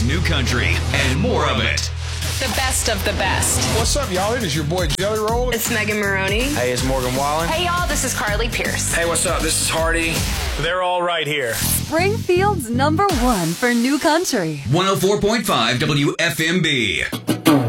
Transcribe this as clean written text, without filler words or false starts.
new country and more of it. The best of the best. What's up, y'all? It is your boy Jelly Roll. It's Megan Maroney. Hey, it's Morgan Wallen. Hey, y'all, this is Carly Pierce. Hey, what's up? This is Hardy. They're all right here. Springfield's #1 for new country. 104.5 WFMB.